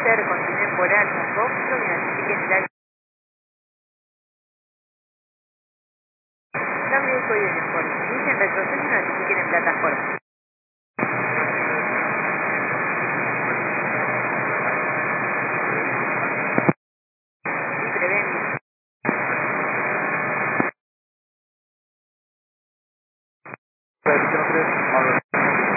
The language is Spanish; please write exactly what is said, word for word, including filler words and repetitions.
Enter, continúen por Alfa Foxtrot y notifiquen el área. Cambio de código de uniforme. Inicien retroceso y notifiquen en plataforma.